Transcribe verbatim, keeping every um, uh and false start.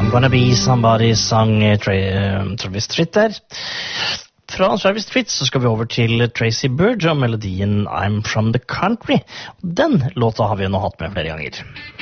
Gonna Be Somebody sang Tra- Travis Tritt der. Fra Travis Tritt så skal vi over til Tracy Bird og melodien I'm From The Country. Den låta har vi jo nå hatt med flere ganger.